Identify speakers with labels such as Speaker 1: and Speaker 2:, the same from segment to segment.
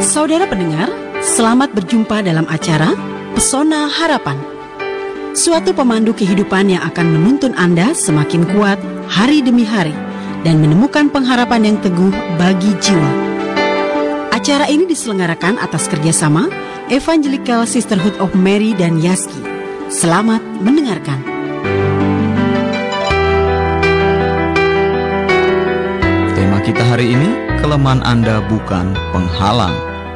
Speaker 1: Saudara pendengar, selamat berjumpa dalam acara Pesona Harapan. Suatu pemandu kehidupan yang akan menuntun Anda semakin kuat hari demi hari dan menemukan pengharapan yang teguh bagi jiwa. Acara ini diselenggarakan atas kerjasama Evangelical Sisterhood of Mary dan Yaski. Selamat mendengarkan.
Speaker 2: Tema kita hari ini, kelemahan Anda bukan penghalang.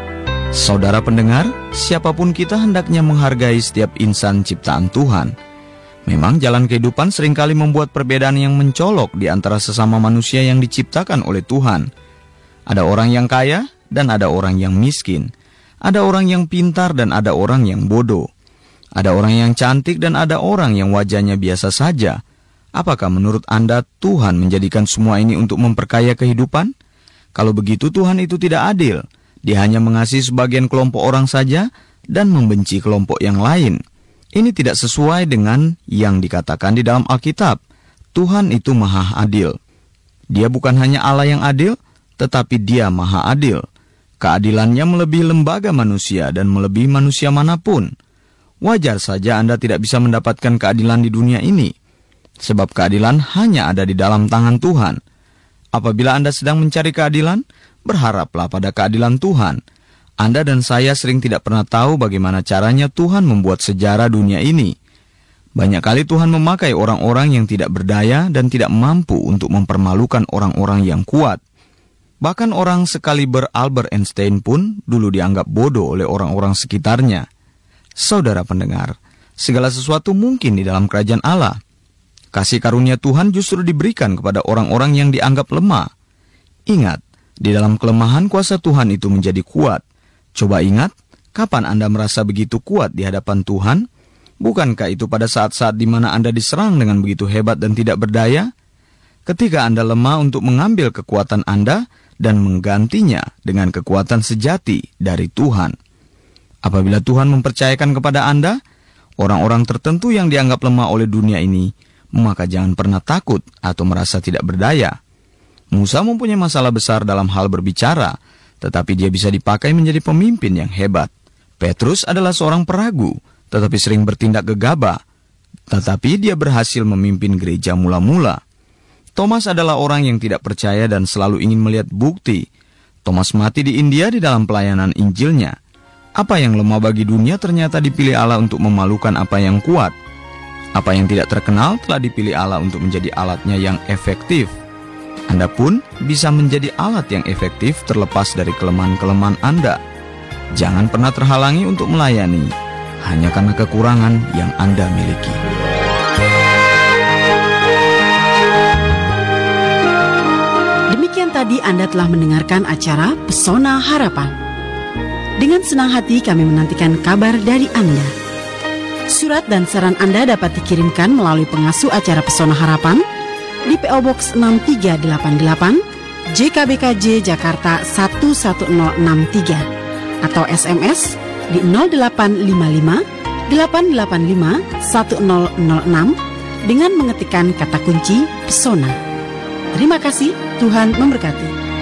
Speaker 2: Saudara pendengar, siapapun kita hendaknya menghargai setiap insan ciptaan Tuhan. Memang jalan kehidupan seringkali membuat perbedaan yang mencolok di antara sesama manusia yang diciptakan oleh Tuhan. Ada orang yang kaya dan ada orang yang miskin. Ada orang yang pintar dan ada orang yang bodoh. Ada orang yang cantik dan ada orang yang wajahnya biasa saja. Apakah menurut Anda Tuhan menjadikan semua ini untuk memperkaya kehidupan? Kalau begitu Tuhan itu tidak adil. Dia hanya mengasihi sebagian kelompok orang saja dan membenci kelompok yang lain. Ini tidak sesuai dengan yang dikatakan di dalam Alkitab. Tuhan itu maha adil. Dia bukan hanya Allah yang adil, tetapi Dia maha adil. Keadilannya melebihi lembaga manusia dan melebihi manusia manapun. Wajar saja Anda tidak bisa mendapatkan keadilan di dunia ini, sebab keadilan hanya ada di dalam tangan Tuhan. Apabila Anda sedang mencari keadilan, berharaplah pada keadilan Tuhan. Anda dan saya sering tidak pernah tahu bagaimana caranya Tuhan membuat sejarah dunia ini. Banyak kali Tuhan memakai orang-orang yang tidak berdaya dan tidak mampu untuk mempermalukan orang-orang yang kuat. Bahkan orang sekaliber Albert Einstein pun dulu dianggap bodoh oleh orang-orang sekitarnya. Saudara pendengar, segala sesuatu mungkin di dalam kerajaan Allah. Kasih karunia Tuhan justru diberikan kepada orang-orang yang dianggap lemah. Ingat, di dalam kelemahan kuasa Tuhan itu menjadi kuat. Coba ingat, kapan Anda merasa begitu kuat di hadapan Tuhan? Bukankah itu pada saat-saat di mana Anda diserang dengan begitu hebat dan tidak berdaya? Ketika Anda lemah untuk mengambil kekuatan Anda dan menggantinya dengan kekuatan sejati dari Tuhan. Apabila Tuhan mempercayakan kepada Anda orang-orang tertentu yang dianggap lemah oleh dunia ini, maka jangan pernah takut atau merasa tidak berdaya. Musa mempunyai masalah besar dalam hal berbicara, tetapi dia bisa dipakai menjadi pemimpin yang hebat. Petrus adalah seorang peragu, tetapi sering bertindak gegabah, tetapi dia berhasil memimpin gereja mula-mula. Thomas adalah orang yang tidak percaya dan selalu ingin melihat bukti. Thomas mati di India di dalam pelayanan Injilnya. Apa yang lemah bagi dunia ternyata dipilih Allah untuk memalukan apa yang kuat. Apa yang tidak terkenal telah dipilih Allah untuk menjadi alatnya yang efektif. Anda pun bisa menjadi alat yang efektif terlepas dari kelemahan-kelemahan Anda. Jangan pernah terhalangi untuk melayani, hanya karena kekurangan yang Anda miliki.
Speaker 1: Demikian tadi Anda telah mendengarkan acara Pesona Harapan. Dengan senang hati kami menantikan kabar dari Anda. Surat dan saran Anda dapat dikirimkan melalui pengasuh acara Pesona Harapan di PO Box 6388 JKBKJ Jakarta 11063 atau SMS di 0855 885 1006 dengan mengetikkan kata kunci Pesona. Terima kasih, Tuhan memberkati.